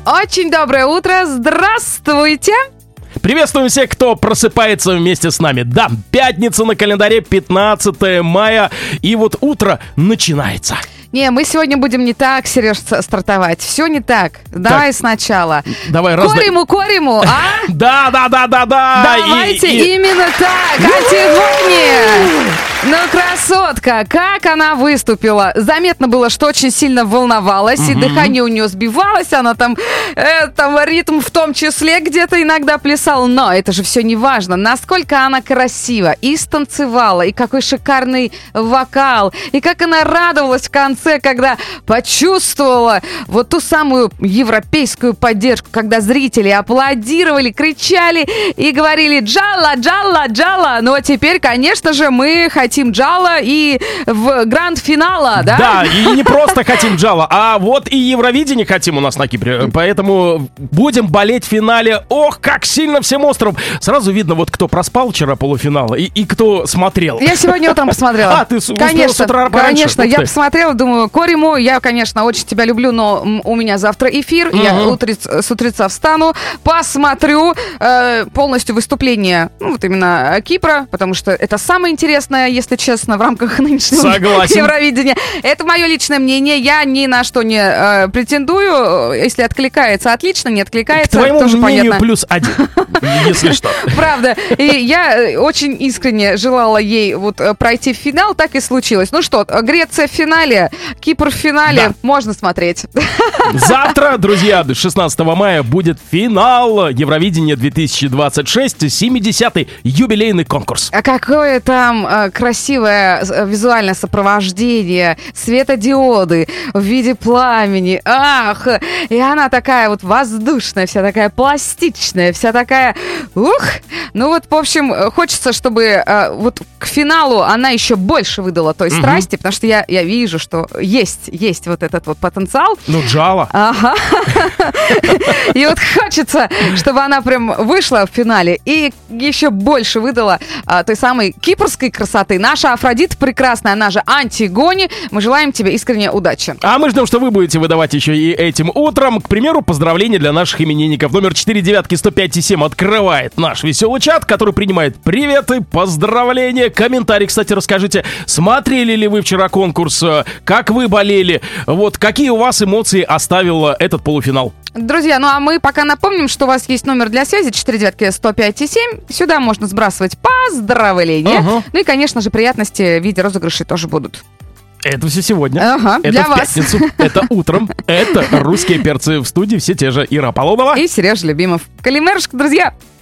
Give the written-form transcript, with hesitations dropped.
Очень доброе утро, здравствуйте! Приветствуем всех, кто просыпается вместе с нами. Да, пятница на календаре, 15 мая, и вот утро начинается. Не, мы сегодня будем не так, Сереж, стартовать. Все не так. Давай сначала. Давай Кориму, а? Да. Давайте именно так. Антигония. Ну, красотка, как она выступила. Заметно было, что очень сильно волновалась, и дыхание у нее сбивалось, она там ритм в том числе где-то иногда плясал. Но это же все не важно. Насколько она красиво и станцевала, и какой шикарный вокал, и как она радовалась в конце, когда почувствовала вот ту самую европейскую поддержку, когда зрители аплодировали, кричали и говорили «Джалла, Джалла, Джалла». Ну, а теперь, конечно же, мы хотим Джалла и в гранд-финала, да? Да, и не просто хотим Джалла, а вот и Евровидение хотим у нас на Кипре. Поэтому будем болеть в финале. Ох, как сильно всем островом. Сразу видно, вот кто проспал вчера полуфинал и кто смотрел. Я сегодня утром посмотрела. А, ты успела с утра пораньше? Конечно, я посмотрела, думаю, Кориму, я, конечно, очень тебя люблю, но у меня завтра эфир, я с утреца встану, посмотрю полностью выступление, ну, вот именно Кипра, потому что это самое интересное, если честно, в рамках нынешнего Евровидения. Это мое личное мнение, я ни на что не претендую, если откликается, отлично, не откликается, тоже понятно. К твоему мнению +1, если что. Правда, и я очень искренне желала ей вот пройти в финал, так и случилось. Ну что, Греция в финале, Кипр в финале, да. Можно смотреть. Завтра, друзья, 16 мая будет финал Евровидения 2026, 70-й юбилейный конкурс. А какое там красивое визуальное сопровождение, светодиоды в виде пламени, ах, и она такая вот воздушная, вся такая пластичная, вся такая, ну вот, в общем, хочется, чтобы вот к финалу она еще больше выдала той страсти, потому что я вижу, что есть вот этот вот потенциал. Ну, Джалла. Ага. И вот хочется, чтобы она прям вышла в финале и еще больше выдала той самой кипрской красоты. Наша Афродита прекрасная, она же Антигони. Мы желаем тебе искренне удачи. А мы ждем, что вы будете выдавать еще и этим утром. К примеру, поздравления для наших именинников. Номер 49105,7 открывает наш веселый чат, который принимает приветы, поздравления, комментарии. Кстати, расскажите, смотрели ли вы вчера конкурс, как вы болели, вот какие у вас эмоции оставил этот полуфинал? Друзья, ну а мы пока напомним, что у вас есть номер для связи 49105,7. Сюда можно сбрасывать поздравления. Ну и, конечно же, приятности в виде розыгрышей тоже будут. Это все сегодня. Это для в вас. Пятницу. Это утром. Это русские перцы в студии. Все те же Ира Полонова и Сережа Любимов. Калимерушка, друзья!